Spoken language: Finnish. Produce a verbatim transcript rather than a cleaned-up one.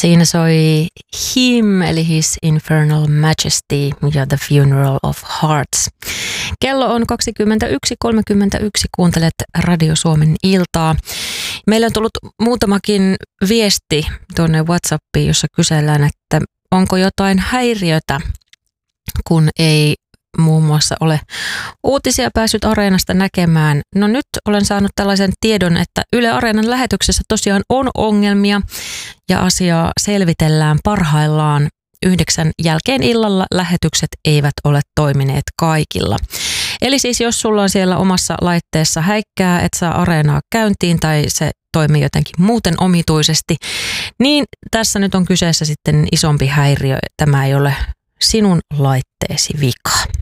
Siinä soi Him, eli His Infernal Majesty ja The Funeral of Hearts. Kello on kaksikymmentäyksi kolmekymmentäyksi, kuuntelet Radio Suomen iltaa. Meillä on tullut muutamakin viesti tuonne WhatsAppiin, jossa kysellään, että onko jotain häiriötä, kun ei muun muassa ole uutisia päässyt Areenasta näkemään. No nyt olen saanut tällaisen tiedon, että Yle Areenan lähetyksessä tosiaan on ongelmia ja asiaa selvitellään parhaillaan. Yhdeksän jälkeen illalla lähetykset eivät ole toimineet kaikilla. Eli siis jos sulla on siellä omassa laitteessa häikkää, et saa Areenaa käyntiin tai se toimii jotenkin muuten omituisesti, niin tässä nyt on kyseessä sitten isompi häiriö. Tämä ei ole sinun laitteesi vika.